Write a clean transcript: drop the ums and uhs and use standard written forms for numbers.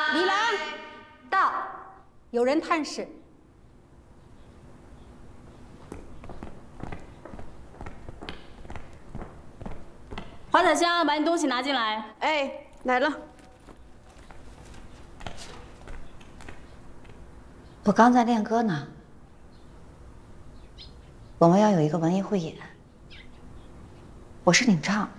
李兰，到，有人探视。 华彩香，把你东西拿进来。 哎，来了。 我刚在练歌呢。我们要有一个文艺汇演，我是领唱。